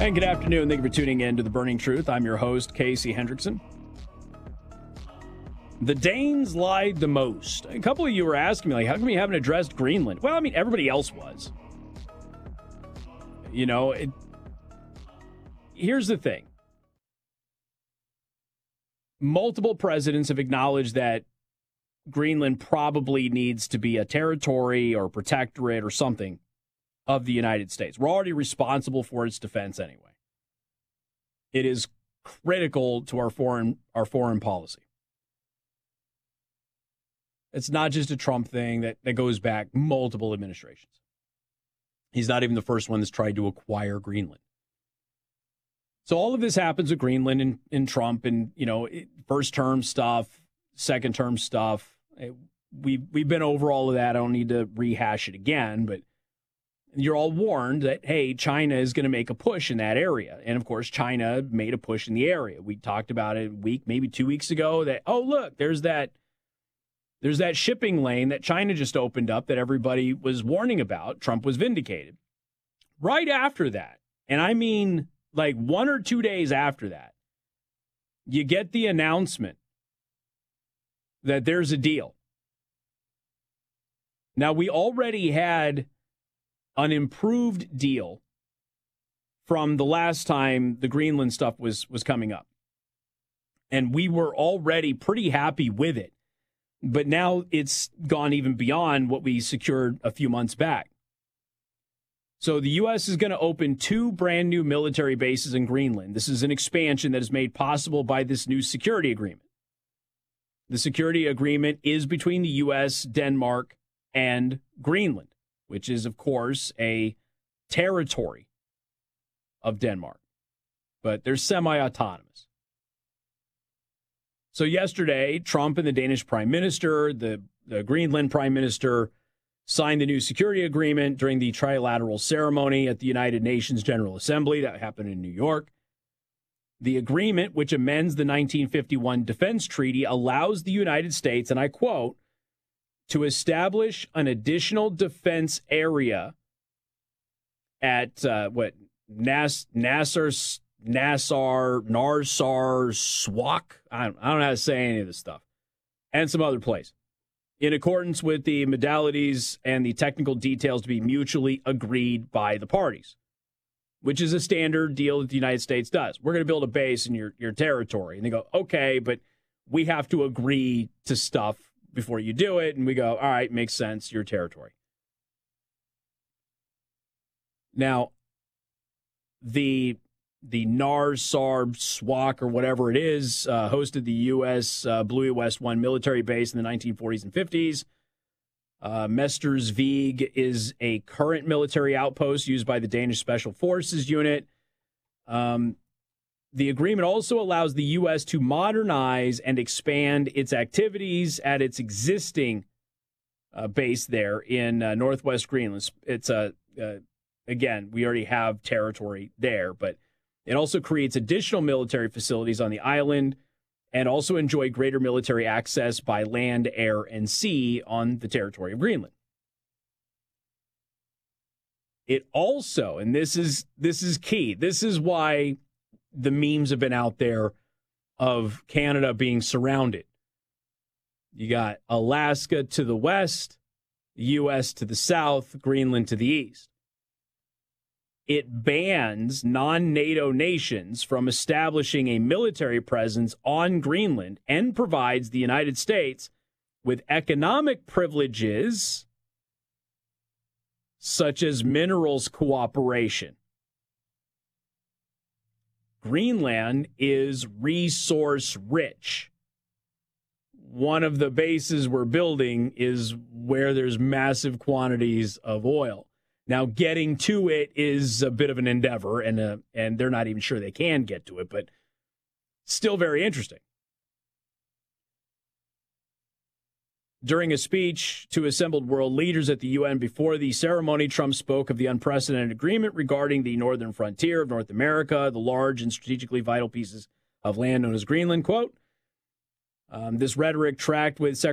And good afternoon. Thank you for tuning in to The Burning Truth. I'm your host, Casey Hendrickson. The Danes lied the most. A couple of you were asking me, how come you haven't addressed Greenland? Well, everybody else was. Here's the thing. Multiple presidents have acknowledged that Greenland probably needs to be a territory or protectorate or something of the United States. We're already responsible for its defense anyway. It is critical to our foreign policy. It's not just a Trump thing that goes back multiple administrations. He's not even the first one that's tried to acquire Greenland. So all of this happens with Greenland and Trump and, first term stuff, second term stuff. We've been over all of that. I don't need to rehash it again, but you're all warned that, hey, China is going to make a push in that area. And, of course, China made a push in the area. We talked about it maybe 2 weeks ago that, oh, look, there's that shipping lane that China just opened up that everybody was warning about. Trump was vindicated. Right after that, and I mean like 1 or 2 days after that, you get the announcement that there's a deal. Now, we already had an improved deal from the last time the Greenland stuff was coming up. And we were already pretty happy with it. But now it's gone even beyond what we secured a few months back. So the U.S. is going to open 2 brand new military bases in Greenland. This is an expansion that is made possible by this new security agreement. The security agreement is between the U.S., Denmark, and Greenland, which is, of course, a territory of Denmark. But they're semi-autonomous. So yesterday, Trump and the Danish prime minister, the Greenland prime minister, signed the new security agreement during the trilateral ceremony at the United Nations General Assembly. That happened in New York. The agreement, which amends the 1951 Defense Treaty, allows the United States, and I quote, to establish an additional defense area at Narsar, Swak. I don't know how to say any of this stuff. And some other place. In accordance with the modalities and the technical details to be mutually agreed by the parties, which is a standard deal that the United States does. We're going to build a base in your territory. And they go, okay, but we have to agree to stuff before you do it. And we go, all right, makes sense, your territory. Now, the Narsar, Swak, or whatever it is, hosted the U.S. Bluey West 1 military base in the 1940s and 50s. Mestersvig is a current military outpost used by the Danish Special Forces unit. The agreement also allows the U.S. to modernize and expand its activities at its existing base there in northwest Greenland. It's again, we already have territory there, but it also creates additional military facilities on the island and also enjoy greater military access by land, air, and sea on the territory of Greenland. It also, and this is key, this is why the memes have been out there of Canada being surrounded. You got Alaska to the west, the U.S. to the south, Greenland to the east. It bans non-NATO nations from establishing a military presence on Greenland and provides the United States with economic privileges such as minerals cooperation. Greenland is resource rich. One of the bases we're building is where there's massive quantities of oil. Now, getting to it is a bit of an endeavor, and they're not even sure they can get to it, but still very interesting. During a speech to assembled world leaders at the UN before the ceremony, Trump spoke of the unprecedented agreement regarding the northern frontier of North America, the large and strategically vital pieces of land known as Greenland. Quote, this rhetoric tracked with